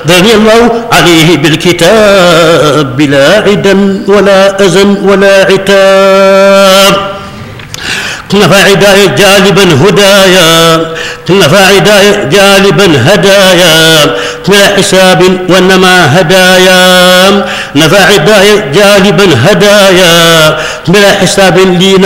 ذرني الله عليه بالكتاب بلا عدا ولا أذى ولا عتاب. نفع عداية جالبا هدايا، نفع عداية جالبا هدايا بلا حساب وإنما هدايا، نفع عداية جالبا هدايا بلا حساب لي